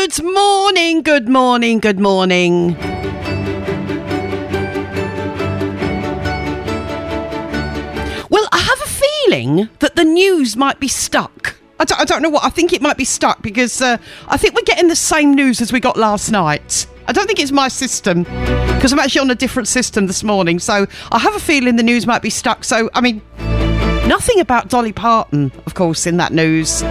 Good morning, good morning, good morning. Well, I have a feeling that the news might be stuck. I don't know what. I think it might be stuck because I think we're getting the same news as we got last night. I don't think it's my system because I'm actually on a different system this morning. So I have a feeling the news might be stuck. So, I mean, nothing about Dolly Parton, of course, in that news.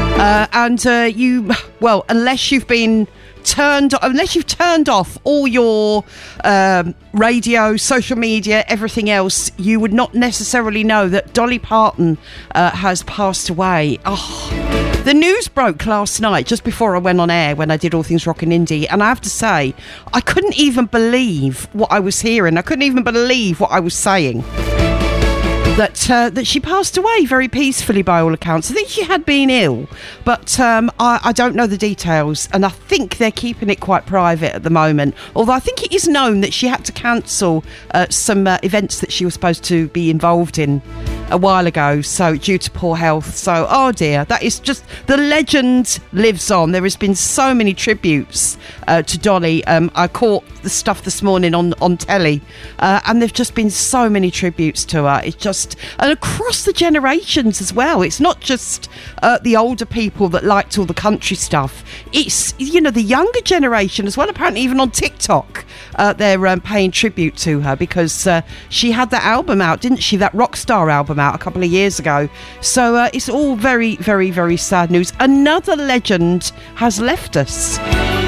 Unless you've turned off all your radio, social media, everything else, you would not necessarily know that Dolly Parton has passed away. Oh, the news broke last night just before I went on air when I did All Things Rock and Indie, and I have to say, I couldn't even believe what I was hearing. I couldn't even believe what I was saying. That she passed away very peacefully by all accounts. I think she had been ill, but I don't know the details, and I think they're keeping it quite private at the moment. Although I think it is known that she had to cancel some events that she was supposed to be involved in a while ago, so due to poor health. So, oh dear, that is just, the legend lives on. There has been so many tributes to Dolly. I caught the stuff this morning on telly, and there've just been so many tributes to her. It's just, and across the generations as well. It's not just the older people that liked all the country stuff. It's, you know, the younger generation as well. Apparently even on TikTok they're paying tribute to her because she had that album out, didn't she? That Rockstar album out a couple of years ago. So it's all very, very, very sad news. Another legend has left us.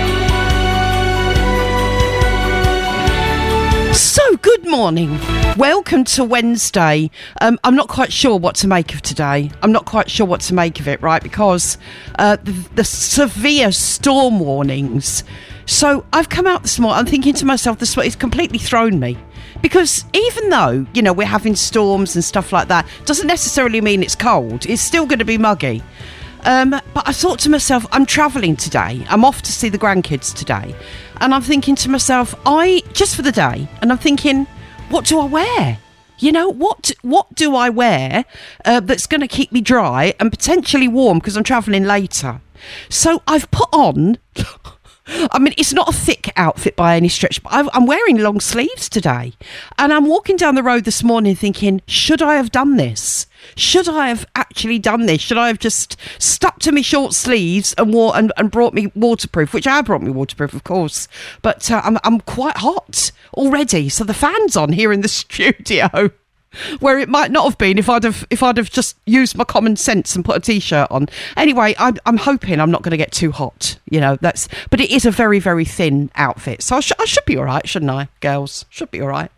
So, good morning. Welcome to Wednesday. I'm not quite sure what to make of today. I'm not quite sure what to make of it, right? Because the severe storm warnings. So, I've come out this morning, I'm thinking to myself, it's completely thrown me. Because even though, you know, we're having storms and stuff like that, doesn't necessarily mean it's cold. It's still going to be muggy. But I thought to myself, I'm travelling today. I'm off to see the grandkids today. And I'm thinking to myself, just for the day, and I'm thinking, what do I wear? You know, what do I wear that's going to keep me dry and potentially warm because I'm travelling later? So I've put on... I mean, it's not a thick outfit by any stretch, but I'm wearing long sleeves today. And I'm walking down the road this morning thinking, should I have done this? Should I have actually done this? Should I have just stuck to my short sleeves and brought me waterproof, which I have brought me waterproof, of course. But I'm quite hot already. So the fan's on here in the studio, where it might not have been if I'd have just used my common sense and put a t-shirt on. Anyway, I'm hoping I'm not going to get too hot. You know, but it is a very, very thin outfit. So I should be all right, shouldn't I, girls? Should be all right.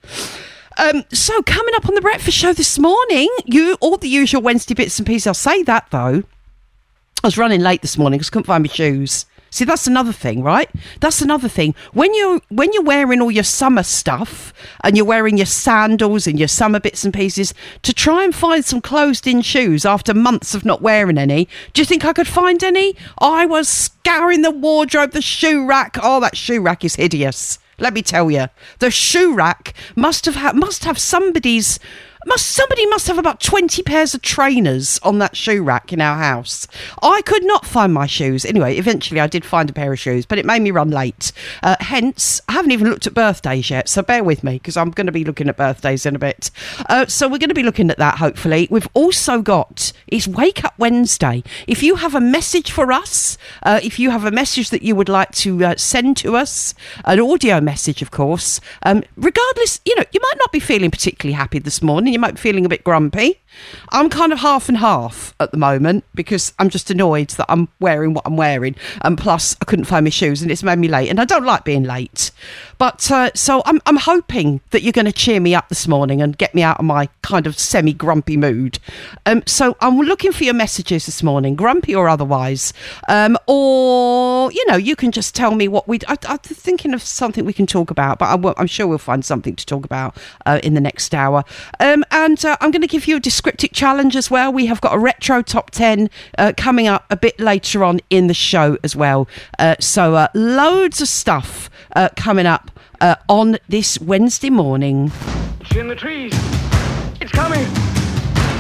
So coming up on the breakfast show this morning, all the usual Wednesday bits and pieces. I'll say that though, I was running late this morning because I couldn't find my shoes. See, that's another thing, right? That's another thing. When you're wearing all your summer stuff and you're wearing your sandals and your summer bits and pieces, to try and find some closed-in shoes after months of not wearing any, do you think I could find any? I was scouring the wardrobe, the shoe rack. Oh, that shoe rack is hideous. Let me tell you, the shoe rack must have somebody's. Somebody must have about 20 pairs of trainers on that shoe rack in our house. I could not find my shoes. Anyway, eventually I did find a pair of shoes, but it made me run late. Hence, I haven't even looked at birthdays yet, so bear with me, because I'm going to be looking at birthdays in a bit. So we're going to be looking at that, hopefully. We've also got, it's Wake Up Wednesday. If you have a message for us, if you have a message that you would like to send to us, an audio message, of course, regardless, you know, you might not be feeling particularly happy this morning. You might be feeling a bit grumpy. I'm kind of half and half at the moment because I'm just annoyed that I'm wearing what I'm wearing, and plus I couldn't find my shoes and it's made me late, and I don't like being late. But so I'm hoping that you're going to cheer me up this morning and get me out of my kind of semi-grumpy mood. So I'm looking for your messages this morning, grumpy or otherwise, or you know, you can just tell me what I'm thinking of something we can talk about, but I'm sure we'll find something to talk about in the next hour. And I'm going to give you a descriptive challenge as well. We have got a retro top 10 coming up a bit later on in the show as well. So loads of stuff coming up on this Wednesday morning. It's in the trees. It's coming.